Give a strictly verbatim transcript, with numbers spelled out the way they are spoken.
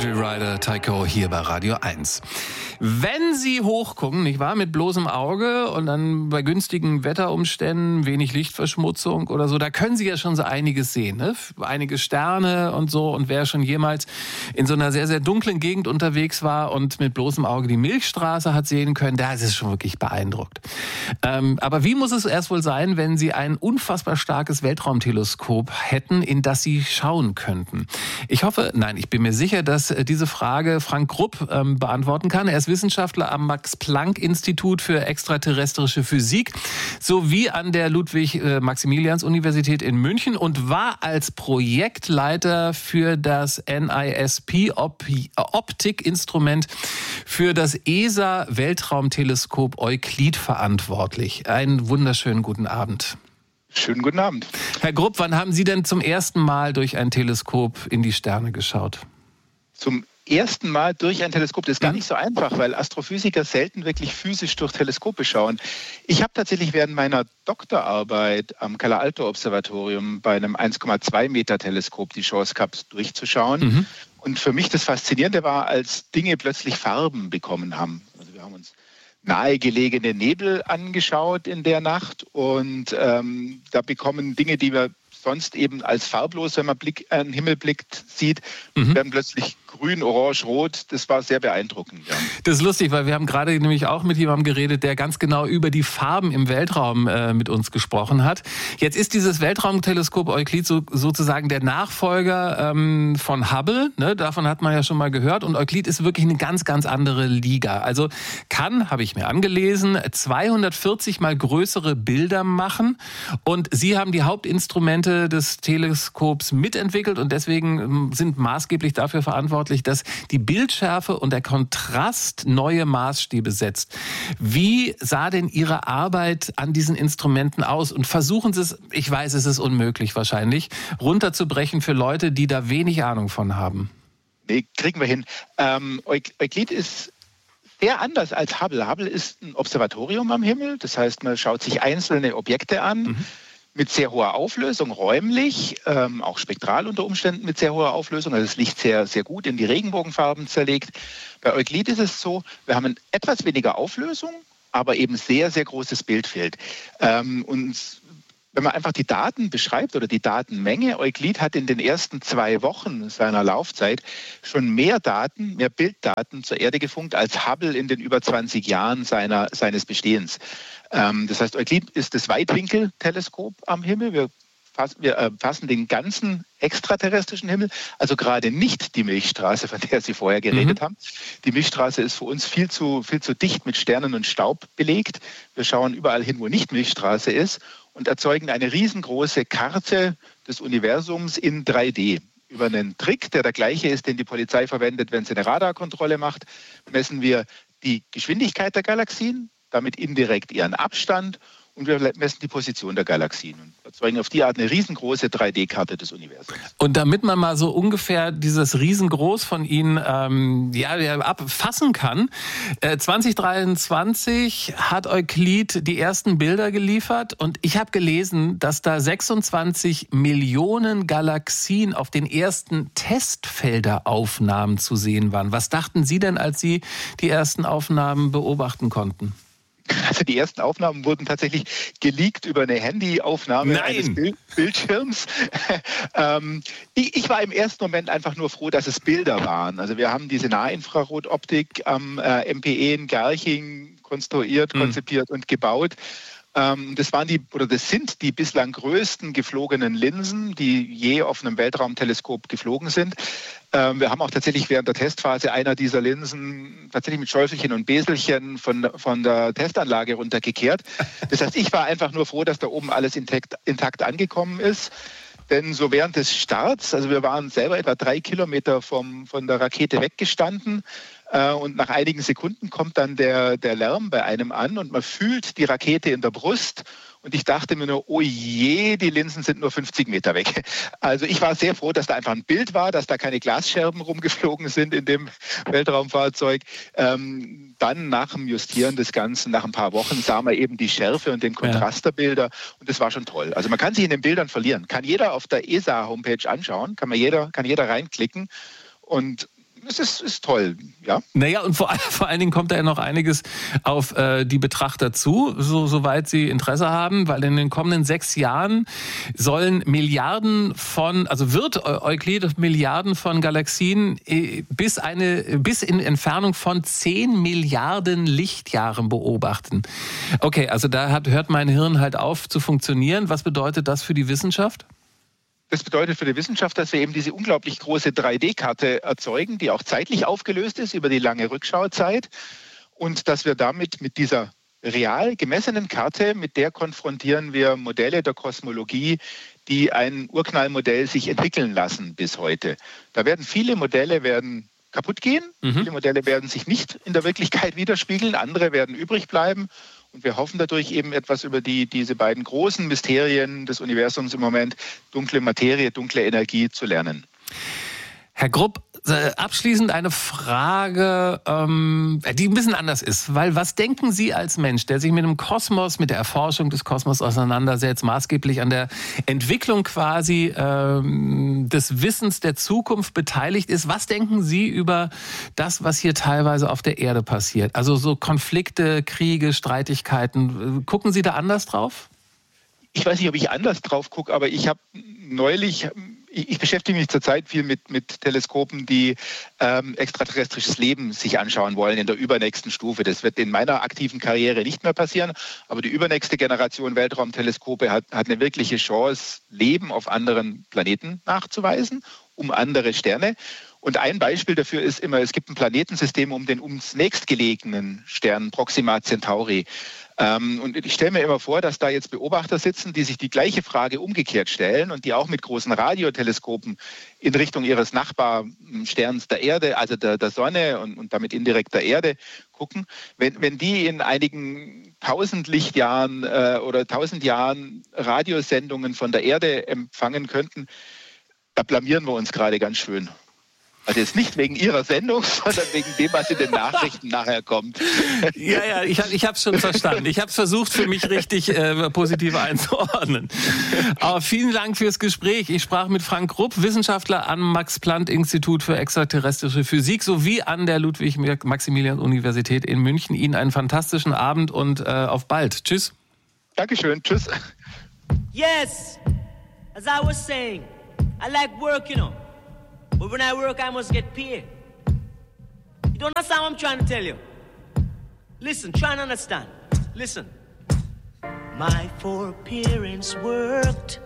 Easy Rider Tycho hier bei Radio eins. Wenn Sie hochgucken, nicht wahr, mit bloßem Auge und dann bei günstigen Wetterumständen, wenig Lichtverschmutzung oder so, da können Sie ja schon so einiges sehen, ne? Einige Sterne und so. Und wer schon jemals in so einer sehr, sehr dunklen Gegend unterwegs war und mit bloßem Auge die Milchstraße hat sehen können, da ist es schon wirklich beeindruckt. Ähm, aber wie muss es erst wohl sein, wenn Sie ein unfassbar starkes Weltraumteleskop hätten, in das Sie schauen könnten? Ich hoffe, nein, ich bin mir sicher, dass diese Frage Frank Grupp ähm, beantworten kann. Er ist Wissenschaftler am Max-Planck-Institut für extraterrestrische Physik sowie an der Ludwig-Maximilians-Universität in München und war als Projektleiter für das N I S P-Optikinstrument für das E S A-Weltraumteleskop Euklid verantwortlich. Einen wunderschönen guten Abend. Schönen guten Abend. Herr Grupp, wann haben Sie denn zum ersten Mal durch ein Teleskop in die Sterne geschaut? Zum ersten Mal durch ein Teleskop, das ist gar nicht so einfach, weil Astrophysiker selten wirklich physisch durch Teleskope schauen. Ich habe tatsächlich während meiner Doktorarbeit am Calar-Alto-Observatorium bei einem eins Komma zwei Meter Teleskop die Chance gehabt, durchzuschauen. Mhm. Und für mich das Faszinierende war, als Dinge plötzlich Farben bekommen haben. Also wir haben uns nahegelegene Nebel angeschaut in der Nacht und ähm, da bekommen Dinge, die wir sonst eben als farblos, wenn man Blick, an den Himmel blickt, sieht, mhm. werden plötzlich grün, orange, rot. Das war sehr beeindruckend. Ja. Das ist lustig, weil wir haben gerade nämlich auch mit jemandem geredet, der ganz genau über die Farben im Weltraum äh, mit uns gesprochen hat. Jetzt ist dieses Weltraumteleskop Euklid so, sozusagen der Nachfolger ähm, von Hubble. Ne? Davon hat man ja schon mal gehört. Und Euklid ist wirklich eine ganz, ganz andere Liga. Also kann, habe ich mir angelesen, zweihundertvierzig mal größere Bilder machen. Und Sie haben die Hauptinstrumente des Teleskops mitentwickelt und deswegen sind maßgeblich dafür verantwortlich, dass die Bildschärfe und der Kontrast neue Maßstäbe setzt. Wie sah denn Ihre Arbeit an diesen Instrumenten aus? Und versuchen Sie es, ich weiß, es ist unmöglich wahrscheinlich, runterzubrechen für Leute, die da wenig Ahnung von haben. Nee, kriegen wir hin. Ähm, Euklid ist sehr anders als Hubble. Hubble ist ein Observatorium am Himmel, das heißt, man schaut sich einzelne Objekte an, mhm. mit sehr hoher Auflösung, räumlich, ähm, auch spektral unter Umständen mit sehr hoher Auflösung. Also das Licht sehr, sehr gut in die Regenbogenfarben zerlegt. Bei Euklid ist es so, wir haben etwas weniger Auflösung, aber eben sehr, sehr großes Bildfeld. Ähm, und wenn man einfach die Daten beschreibt oder die Datenmenge, Euklid hat in den ersten zwei Wochen seiner Laufzeit schon mehr Daten, mehr Bilddaten zur Erde gefunkt als Hubble in den über zwanzig Jahren seiner, seines Bestehens. Ähm, das heißt, Euklid ist das Weitwinkelteleskop am Himmel. Wir fassen, wir äh, fassen den ganzen extraterrestrischen Himmel, also gerade nicht die Milchstraße, von der Sie vorher geredet mhm. haben. Die Milchstraße ist für uns viel zu, viel zu dicht mit Sternen und Staub belegt. Wir schauen überall hin, wo nicht Milchstraße ist und erzeugen eine riesengroße Karte des Universums in drei D. Über einen Trick, der der gleiche ist, den die Polizei verwendet, wenn sie eine Radarkontrolle macht, messen wir die Geschwindigkeit der Galaxien, damit indirekt ihren Abstand und wir messen die Position der Galaxien und erzeugen auf die Art eine riesengroße drei D-Karte des Universums. Und damit man mal so ungefähr dieses Riesengroß von Ihnen ähm, ja, abfassen kann, äh, zwanzig dreiundzwanzig hat Euklid die ersten Bilder geliefert und ich habe gelesen, dass da sechsundzwanzig Millionen Galaxien auf den ersten Testfelderaufnahmen zu sehen waren. Was dachten Sie denn, als Sie die ersten Aufnahmen beobachten konnten? Also die ersten Aufnahmen wurden tatsächlich geleakt über eine Handyaufnahme Nein. eines Bild- Bildschirms. ähm, ich, ich war im ersten Moment einfach nur froh, dass es Bilder waren. Also wir haben diese Nahinfrarotoptik am äh, M P E in Garching konstruiert, hm. konzipiert und gebaut. Das waren die, oder das sind die bislang größten geflogenen Linsen, die je auf einem Weltraumteleskop geflogen sind. Wir haben auch tatsächlich während der Testphase einer dieser Linsen tatsächlich mit Schäufelchen und Beselchen von, von der Testanlage runtergekehrt. Das heißt, ich war einfach nur froh, dass da oben alles intakt, intakt angekommen ist. Denn so während des Starts, also wir waren selber etwa drei Kilometer vom, von der Rakete weggestanden äh, und nach einigen Sekunden kommt dann der, der Lärm bei einem an und man fühlt die Rakete in der Brust und ich dachte mir nur, oh je, die Linsen sind nur fünfzig Meter weg. Also ich war sehr froh, dass da einfach ein Bild war, dass da keine Glasscherben rumgeflogen sind in dem Weltraumfahrzeug. Ähm, dann nach dem Justieren des Ganzen, nach ein paar Wochen, sah man eben die Schärfe und den Kontrast der Bilder und das war schon toll. Also man kann sich in den Bildern verlieren. Kann jeder auf der E S A-Homepage anschauen, kann, man jeder, kann jeder reinklicken und es ist, ist toll, ja. Naja, und vor, vor allen Dingen kommt da ja noch einiges auf äh, die Betrachter zu, so, soweit sie Interesse haben, weil in den kommenden sechs Jahren sollen Milliarden von, also wird Euklid Milliarden von Galaxien äh, bis eine, bis in Entfernung von zehn Milliarden Lichtjahren beobachten. Okay, also da hat, hört mein Hirn halt auf zu funktionieren. Was bedeutet das für die Wissenschaft? Das bedeutet für die Wissenschaft, dass wir eben diese unglaublich große drei D-Karte erzeugen, die auch zeitlich aufgelöst ist über die lange Rückschauzeit und dass wir damit mit dieser real gemessenen Karte, mit der konfrontieren wir Modelle der Kosmologie, die ein Urknallmodell sich entwickeln lassen bis heute. Da werden viele Modelle werden kaputt gehen, mhm. viele Modelle werden sich nicht in der Wirklichkeit widerspiegeln, andere werden übrig bleiben. Und wir hoffen dadurch eben etwas über die, diese beiden großen Mysterien des Universums im Moment, dunkle Materie, dunkle Energie, zu lernen. Herr Grupp, abschließend eine Frage, ähm, die ein bisschen anders ist. Weil was denken Sie als Mensch, der sich mit dem Kosmos, mit der Erforschung des Kosmos auseinandersetzt, maßgeblich an der Entwicklung quasi ähm, des Wissens der Zukunft beteiligt ist, was denken Sie über das, was hier teilweise auf der Erde passiert? Also so Konflikte, Kriege, Streitigkeiten. Gucken Sie da anders drauf? Ich weiß nicht, ob ich anders drauf gucke, aber ich habe neulich... Ich beschäftige mich zurzeit viel mit, mit Teleskopen, die ähm, extraterrestrisches Leben sich anschauen wollen in der übernächsten Stufe. Das wird in meiner aktiven Karriere nicht mehr passieren, aber die übernächste Generation Weltraumteleskope hat, hat eine wirkliche Chance, Leben auf anderen Planeten nachzuweisen, um andere Sterne. Und ein Beispiel dafür ist immer, es gibt ein Planetensystem um den ums nächstgelegenen Stern Proxima Centauri. Ähm, und ich stelle mir immer vor, dass da jetzt Beobachter sitzen, die sich die gleiche Frage umgekehrt stellen und die auch mit großen Radioteleskopen in Richtung ihres Nachbarsterns der Erde, also der, der Sonne und, und damit indirekt der Erde gucken. Wenn, wenn die in einigen tausend Lichtjahren äh, oder tausend Jahren Radiosendungen von der Erde empfangen könnten, da blamieren wir uns gerade ganz schön. Also jetzt nicht wegen Ihrer Sendung, sondern wegen dem, was in den Nachrichten nachher kommt. Ja, ja, ich habe ich habe es schon verstanden. Ich habe es versucht, für mich richtig äh, positiv einzuordnen. Aber vielen Dank fürs Gespräch. Ich sprach mit Frank Grupp, Wissenschaftler am Max-Planck-Institut für extraterrestrische Physik sowie an der Ludwig-Maximilians-Universität in München. Ihnen einen fantastischen Abend und äh, auf bald. Tschüss. Dankeschön. Tschüss. Yes, as I was saying, I like work, you know. But when I work, I must get paid. You don't understand what I'm trying to tell you? Listen, try and understand. Listen. My four parents worked